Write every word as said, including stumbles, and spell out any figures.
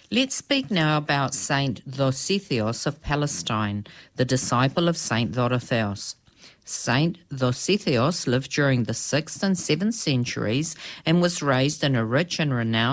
Let's speak now about Saint Dositheos of Palestine, the disciple of Saint Dorotheos. Saint Dositheos lived during the sixth and seventh centuries and was raised in a rich and renowned